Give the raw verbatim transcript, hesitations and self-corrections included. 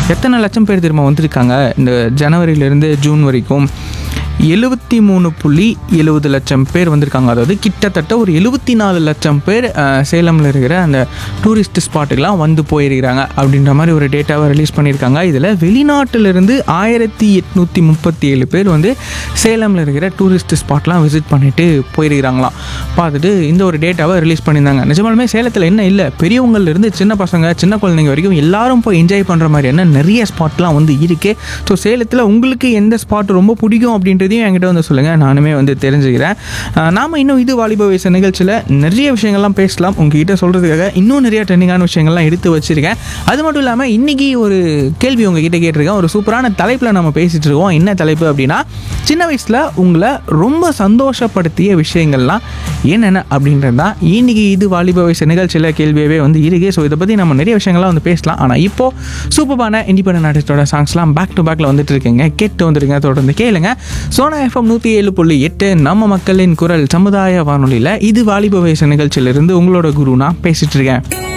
எத்தனை லட்சம் பேர் திரும்ப வந்திருக்காங்க இந்த ஜனவரியிலேருந்து ஜூன் வரைக்கும்? எழுபத்தி மூணு புள்ளி எழுபது லட்சம் பேர் வந்திருக்காங்க. அதாவது கிட்டத்தட்ட ஒரு எழுபத்தி நாலு லட்சம் பேர் சேலமில் இருக்கிற அந்த டூரிஸ்ட் ஸ்பாட்டுக்கெலாம் வந்து போயிருக்கிறாங்க அப்படின்ற மாதிரி ஒரு டேட்டாவை ரிலீஸ் பண்ணியிருக்காங்க. இதில் வெளிநாட்டிலிருந்து ஆயிரத்தி எட்நூற்றி முப்பத்தி ஏழு பேர் வந்து சேலமில் இருக்கிற டூரிஸ்ட் ஸ்பாட்லாம் விசிட் பண்ணிட்டு போயிருக்கிறாங்களாம். பார்த்துட்டு இந்த ஒரு டேட்டாவை ரிலீஸ் பண்ணியிருந்தாங்க. நிஜமாலுமே சேலத்தில் என்ன இல்லை, பெரியவங்கள்லேருந்து சின்ன பசங்க சின்ன குழந்தைங்க வரைக்கும் எல்லாரும் போய் என்ஜாய் பண்ணுற மாதிரியான நிறைய ஸ்பாட்லாம் வந்து இருக்குது. ஸோ சேலத்தில் உங்களுக்கு எந்த ஸ்பாட் ரொம்ப பிடிக்கும் அப்படின்றது என்கிட்ட வந்து சொல்லுங்கள், நானுமே வந்து தெரிஞ்சுக்கிறேன். நாம் இன்னும் இது வாலிப வயசு நிகழ்ச்சியில் நிறைய விஷயங்கள்லாம் பேசலாம். உங்ககிட்ட சொல்கிறதுக்காக இன்னும் நிறைய ட்ரெண்டிங்கான விஷயங்கள்லாம் எடுத்து வச்சுருக்கேன். அது மட்டும் இல்லாமல் இன்றைக்கி ஒரு கேள்வி உங்ககிட்ட கேட்டிருக்கேன். ஒரு சூப்பரான தலைப்பில் நம்ம பேசிகிட்டு இருக்கோம். என்ன தலைப்பு அப்படின்னா, சின்ன வயசில் உங்களை ரொம்ப சந்தோஷப்படுத்திய விஷயங்கள்லாம் என்னென்ன அப்படின்றது தான் இன்றைக்கி இது வாலிப வயசு நிகழ்ச்சியில் கேள்வியவே வந்து இருக்குது. ஸோ இதை பற்றி நம்ம நிறைய விஷயங்கள்லாம் வந்து பேசலாம். ஆனால் இப்போது சூப்பரான இண்டிபெண்டன்ட் ஆர்டிஸ்டோட சாங்ஸ்லாம் பேக் டு பேக்கில் வந்துட்டு இருக்கீங்க. கேட்டு வந்துருங்க, தொடர்ந்து கேளுங்க. சோனா எஃப்எம் நூற்றி ஏழு புள்ளி எட்டு நம்ம மக்களின் குரல் சமுதாய வானொலியில் இது வாலிப வயசு நிகழ்ச்சியிலிருந்து உங்களோட குரு நான் பேசிகிட்டு இருக்கேன்.